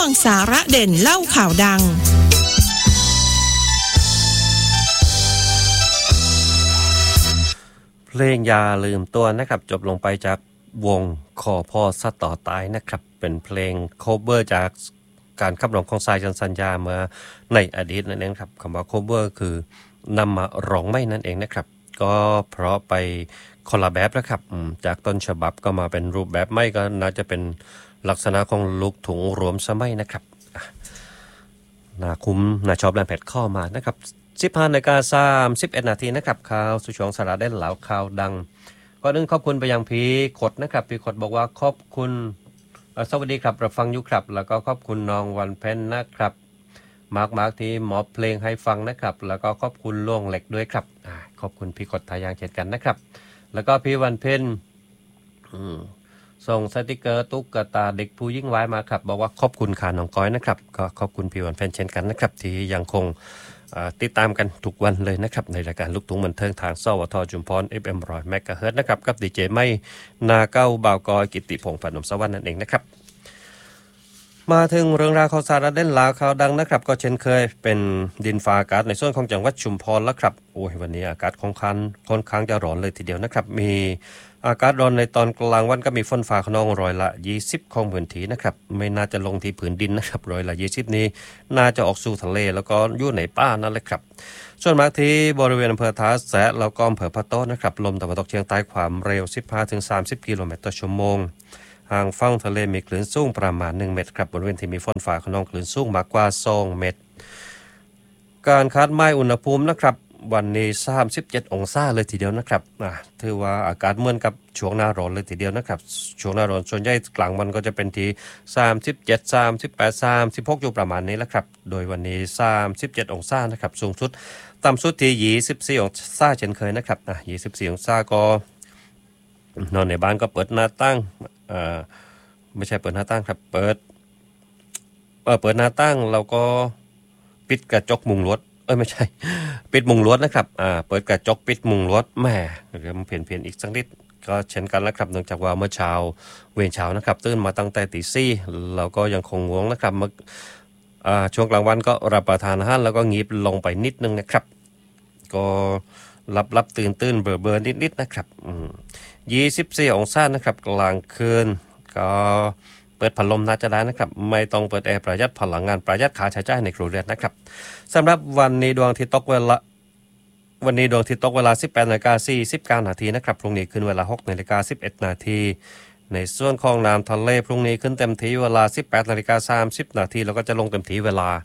งสาระเด่นเล่าข่าวดังเพลงอย่าลืมตัวนะครับจบลงไปจากวงขอพ่อสะต่อตายนะครับเป็นเพลงโคเวอร์จากการขับร้องของสายสัญญาเมื่อในอดีตนั่นเองครับคำว่าโคเวอร์คือนำมาร้องไม่นั่นเองนะครับก็เพราะไปคนละแบบแล้วครับจากต้นฉบับก็มาเป็นรูปแบบไม่ก็น่าจะเป็นลักษณะของลูกถุงรวมสมัยนะครับน่าคุ้มน่าชอบแรงแผดข้อมานะครับ15:31 นาทีนะครับข่าวสุช่วงสาระได้เหลาข่าวดังก็นึงขอบคุณไปยังพี่ขดนะครับพี่ขดบอกว่าขอบคุณสวัสดีครับรับฟังอยู่ครับแล้วก็ขอบคุณน้องวันเพ็ญนะครับมาร์กที่หมอบเพลงให้ฟังนะครับแล้วก็ขอบคุณล่วงเหล็กด้วยครับขอบคุณพี่ขดทายางเช่นกันนะครับแล้วก็พี่วันเพ็ญส่งสติกเกอร์ตุ๊กตาเด็กผู้ยิ่งไว้มาครับบอกว่าขอบคุณค่ะน้องก้อยนะครับก็ขอบคุณพี่วันเพ็ญเช่นกันนะครับที่ยังคงติดตามกันทุกวันเลยนะครับในรายการลูกทุ่งบันเทิงทางสวทจุมพร FM 100 MHz นะครับกับดีเจไม่นาเก้าบ่าวกอยกิติพงษ์พนมสวรรค์นั่นเองนะครับมาถึงเรื่องราวข่าวสารเด่นลาวข่าวดังนะครับก็เช่นเคยเป็นดินฟ้าอากาศในส่วนของจังหวัดชุมพรแล้วครับโอ้ยวันนี้อากาศค่อนข้างจะร้อนเลยทีเดียวนะครับมีอากาศร้อนในตอนกลางวันก็มีฝนฟ้าขนองร้อยละ20ของพื้นที่นะครับไม่น่าจะลงที่ผืนดินนะครับร้อยละ20นี้น่าจะออกสู่ทะเลแล้วก็อยู่ในป่านั่นแหละครับส่วนมากที่บริเวณอำเภอท้าแสะแล้วก็อำเภอพะโต้นะครับลมตะวันตกเฉียงใต้ความเร็ว 15-30 กิโลเมตรต่อชั่วโมงห่างฝั่งทะเลมีคลื่นสูงประมาณ1เมตรครับบริเวณที่มีฝนฟ้าขนองคลื่นสูงมากกว่า2เมตรการคาดหมายอุณหภูมินะครับวันนี้37องศาเลยทีเดียวนะครับถือว่าอากาศเหมือนกับช่วงหน้าร้อนเลยทีเดียวนะครับช่วงหน้าร้อนส่วนใหญ่กลางวันก็จะเป็นที่37 38 36อยู่ประมาณนี้แหละครับโดยวันนี้37องศานะครับสูงสุดต่ำสุดที่24องศาเช่นเคยนะครับ24องศาก็นอนในบ้านก็เปิดหน้าต่างไม่ใช่เปิดหน้าต่างครับเปิดหน้าต่างแล้วก็ปิดกระจกมุงลวดไม่ใช่ปิดมุงลวดนะครับเปิดกระจกปิดมุงลวดแหมเดี๋ยวมันเพี้ยนอีกสักนิดก็เช่นกันแล้วครับเนื่องจากว่าเมื่อเช้าเวรเช้านะครับตื่นมาตั้งแต่ตี 4แล้วก็ยังคงง่วงนะครับช่วงกลางวันก็รับประทานอาหารแล้วก็งีบลงไปนิดนึงนะครับก็รับตื่นเบอร์นิดนะครับ24องศานะครับกลางคืนก็เปิดพัดลมน่าจะได้นะครับไม่ต้องเปิดแอร์ประหยัดพลังงานประหยัดค่าใช้จ่ายในครัวเรือนนะครับสำหรับวันนี้ดวงอาทิตย์ตกเวลา 18:49 นาทีนะครับพรุ่งนี้ขึ้นเวลา 6:11 นาทีในส่วนของน้ำทะเลพรุ่งนี้ขึ้นเต็มที่เวลา 18:30 นาทีแล้วก็จะลงเต็มที่เวลา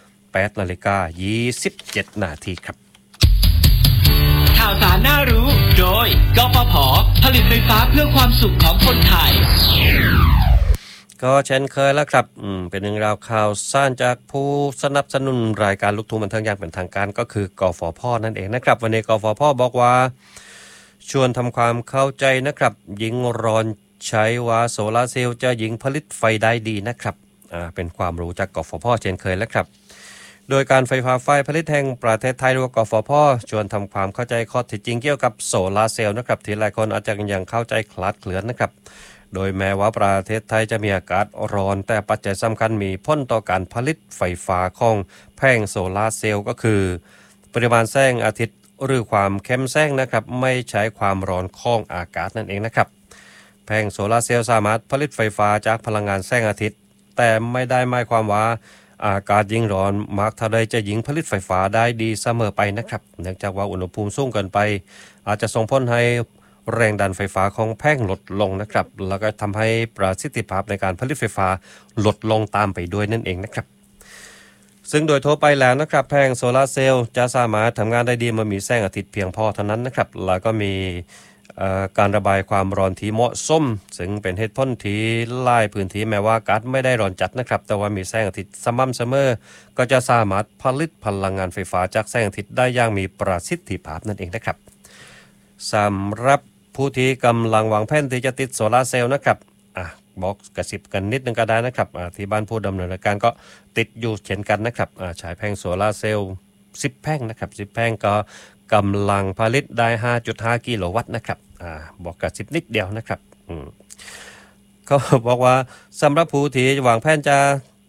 8:27 นาทีครับข่าวสารน่ารู้โดยกฟผ.ผลิตไฟฟ้าเพื่อความสุขของคนไทยก็เช่นเคยแล้วครับเป็นเรื่องราวข่าวสารจากผู้สนับสนุนรายการลูกทุ่งบันเทิงอย่างเป็นทางการก็คือกฟผ.นั่นเองนะครับวันนี้กฟผ.บอกว่าชวนทำความเข้าใจนะครับหญิงรอนใช้ว่าโซลาร์เซลล์จะหญิงผลิตไฟได้ดีนะครับเป็นความรู้จากกฟผ.เช่นเคยแล้วครับโดยการไฟฟ้าฝ่ายผลิตแห่งประเทศไทยหรือกฟผ.ชวนทำความเข้าใจข้อเท็จจริงเกี่ยวกับโซลาร์เซลล์นะครับที่หลายคนอาจจะยังเข้าใจคลาดเคลื่อนนะครับโดยแม้ว่าประเทศไทยจะมีอากาศร้อนแต่ปัจจัยสำคัญมีผลต่อการผลิตไฟฟ้าของแผงโซลาร์เซลล์ก็คือปริมาณแสงอาทิตย์หรือความเข้มแสงนะครับไม่ใช้ความร้อนของอากาศนั่นเองนะครับแผงโซลาร์เซลล์สามารถผลิตไฟฟ้าจากพลังงานแสงอาทิตย์แต่ไม่ได้หมายความว่าอากาศยิ่งร้อนมากเท่าใดจะยิ่งผลิตไฟฟ้าได้ดีเสมอไปนะครับเนื่องจากว่าอุณหภูมิสูงเกินไปอาจจะส่งผลให้แรงดันไฟฟ้าของแผงลดลงนะครับแล้วก็ทำให้ประสิทธิภาพในการผลิตไฟฟ้าลดลงตามไปด้วยนั่นเองนะครับซึ่งโดยทั่วไปแล้วนะครับแผงโซลาร์เซลล์จะสามารถทำงานได้ดีเมื่อมีแสงอาทิตย์เพียงพอเท่านั้นนะครับแล้วก็มีการระบายความร้อนที่เหมาะสมซึ่งเป็นเหตุผลที่หลายพื้นที่แม้ว่าอากาศไม่ได้ร้อนจัดนะครับแต่ว่ามีแสงอาทิตย์สม่ำเสมอก็จะสามารถผลิตพลังงานไฟฟ้าจากแสงอาทิตย์ได้อย่างมีประสิทธิภาพนั่นเองนะครับสำหรับผู้ที่กำลังวางแผนที่จะติดโซลาร์เซลล์นะครับบอกกระซิบกันนิดนึงก็ได้นะครับที่บ้านผู้ดำเนินรายการก็ติดอยู่เช่นกันนะครับใช้แผงโซลาร์เซลล์10แผงนะครับ10แผงก็กำลังผลิตได้ 5.5 กิโลวัตต์นะครับบอกกระซิบนิดเดียวนะครับก็บอกว่าสำหรับผู้ที่วางแผนจะ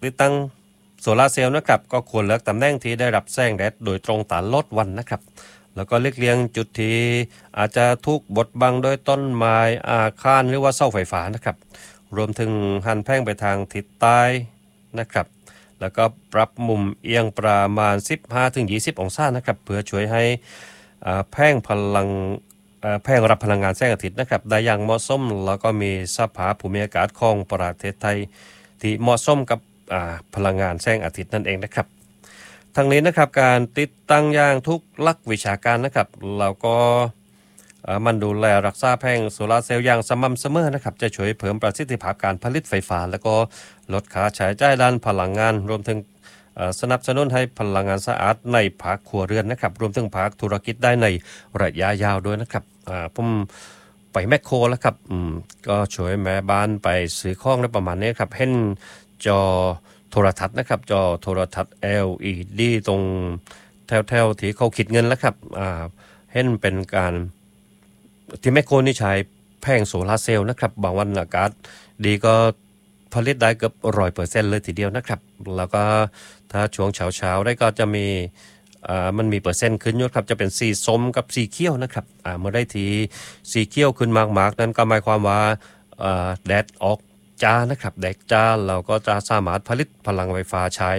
ติดตั้งโซลาร์เซลล์นะครับก็ควรเลือกตำแหน่งที่ได้รับแสงแดดโดยตรงตลอดวันนะครับแล้วก็เลี่ยงจุดที่อาจจะถูกบดบังโดยต้นไม้อาคารหรือว่าเสาไฟฟ้านะครับรวมถึงหันแพร่งไปทางทิศใต้นะครับแล้วก็ปรับมุมเอียงประมาณ 15-20 องศานะครับเพื่อช่วยให้แพร่งรับพลังงานแสงอาทิตย์นะครับได้อย่างเหมาะสมแล้วก็มีสภาพภูมิอากาศของประเทศไทยที่เหมาะสมกับพลังงานแสงอาทิตย์นั่นเองนะครับทั้งนี้นะครับการติดตั้งอย่างทุกหลักวิชาการนะครับเราก็มันดูแลรักษาแผงโซลาร์เซลล์อย่างสม่ำเสมอนะครับจะช่วยเพิ่มประสิทธิภาพการผลิตไฟฟ้าแล้วก็ลดค่าใช้จ่ายด้านพลังงานรวมถึงสนับสนุนให้พลังงานสะอาดในภาคครัวเรือนนะครับรวมถึงภาคธุรกิจได้ในระยะยาวด้วยนะครับผมไปแมคโครแล้วครับก็ช่วยแม่บ้านไปซื้อของได้ประมาณนี้ครับเห็นจอโทรทัศน์นะครับจอโทรทัศน์ LED ตรงแถวที่เขาคิดเงินแล้วครับเห็นเป็นการที่แมคโครนี่ใช้แผงโซลาร์เซลล์นะครับบางวันอากาศดีก็ผลิตได้เกือบ 100% เลยทีเดียวนะครับแล้วก็ถ้าช่วงเช้าได้ก็จะมีมันมีเปอร์เซ็นต์ขึ้นยศครับจะเป็นสีส้มกับสีเขียวนะครับเมื่อได้ทีสีเขียวขึ้นมากๆนั้นก็หมายความว่าแดดออกจ้านะครับแดดจ้าเราก็จะสามารถผลิตพลังไฟฟ้าใช้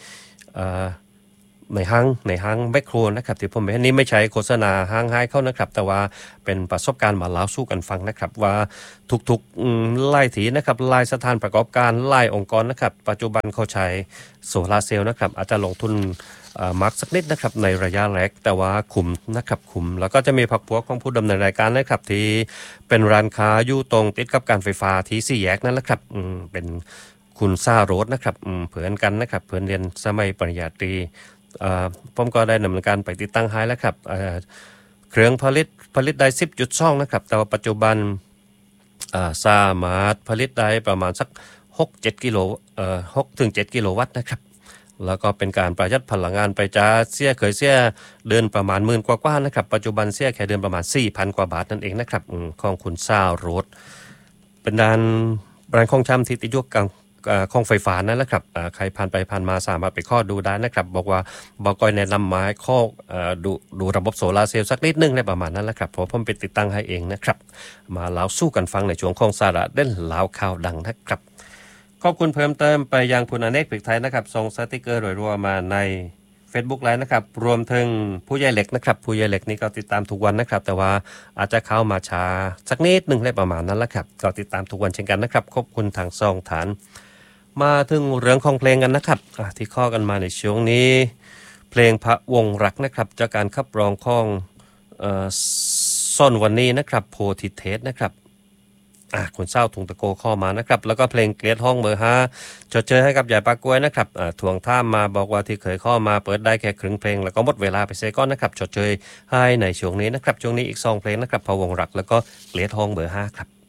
ในห้างแมคโครนะครับที่ผมเห็นนี้ไม่ใช่โฆษณาห้างให้เขานะครับแต่ว่าเป็นประสบการณ์มาเล่าสู่กันฟังนะครับว่าทุกๆไล่ถีนะครับไล่สถานประกอบการไล่องค์กรนะครับปัจจุบันเขาใช้โซลาร์เซลล์นะครับอาจจะลงทุนมากสักนิดนะครับในระยะแรกแต่ว่าคุ้มนะครับคุ้มแล้วก็จะมีพรรคพวกของผู้ดำเนินรายการนะครับที่เป็นร้านค้าอยู่ตรงติดกับการไฟฟ้าที่สี่แยกนั่นแหละครับเป็นคุณซ่าโรสนะครับเพื่อนกันนะครับเพื่อนเรียนสมัยปริญญาตรีผมก็ได้ดำเนินการไปติดตั้งให้แล้วครับเครื่องผลิตได้ 10.2 นะครับแต่ว่าปัจจุบันสามารถผลิตได้ประมาณสัก 6-7 กิโล6-7 กิโลวัตต์นะครับแล้วก็เป็นการประหยัดพลังงานไปจ้าเคยเสียเดือนประมาณ10,000กว่าๆนะครับปัจจุบันเสียแค่เดือนประมาณ 4,000 กว่าบาทนั่นเองนะครับของคุณซ่าโรดเป็นด้านแบรนด์ของชำที่ติดอยู่กับของไฟฟ้านั่นแหละครับใครผ่านไปผ่านมาสามารถไปข้อดูได้นะครับบอกว่าบอกก้อยแนะนำมาข้อดูระบบโซลาร์เซลล์สักนิดนึงในประมาณนั้นแหละครับเพราะผมไปติดตั้งให้เองนะครับมาเล่าสู้กันฟังในช่วงของสาระเด่นเล่าข่าวดังนะครับขอบคุณเพิ่มเติมไปยังคุณอเนกผึกไทยนะครับส่งสติกเกอร์รัวๆมาใน Facebook ไลน์นะครับรวมถึงผู้ใหญ่เหล็กนะครับผู้ใหญ่เหล็กนี่ก็ติดตามทุกวันนะครับแต่ว่าอาจจะเข้ามาช้าสักนิดนึงได้ประมาณนั้นแหละครับก็ติดตามทุกวันเช่นกันนะครับขอบคุณทางซองฐานมาถึงเรื่องของเพลงกันนะครับที่ข้อกันมาในช่วงนี้เพลงพระวงรักนะครับจากการขับร้องของซ่อนวันนี้นะครับโพธิเทศนะครับคนเศร้าทุงตะโกข้อมานะครับแล้วก็เพลงเกลียดห้องเบอร์5จดเจอให้กับยายปากกล้วยนะครับทวงท่ามมาบอกว่าที่เคยข้อมาเปิดได้แค่ครึ่งเพลงแล้วก็หมดเวลาไปเสียก่อนนะครับจดเจอให้ในช่วงนี้นะครับช่วงนี้อีก2เพลงนะครับพระวงรักแล้วก็เกลียดห้องเบอร์5ครับ